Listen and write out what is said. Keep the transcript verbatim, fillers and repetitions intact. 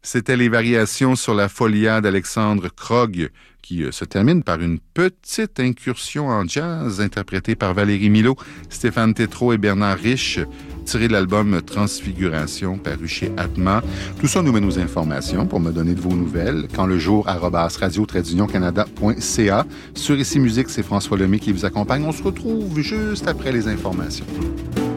C'était les variations sur la Folia d'Alexandre Krog, qui se termine par une petite incursion en jazz interprétée par Valérie Milot, Stéphane Tétrault et Bernard Rich, tiré de l'album Transfiguration paru chez Atma. Tout ça nous mène aux informations pour me donner de vos nouvelles. Quand le jour, arobase radio trait d'union canada point c a. Sur Ici Musique, c'est François Lemay qui vous accompagne. On se retrouve juste après les informations.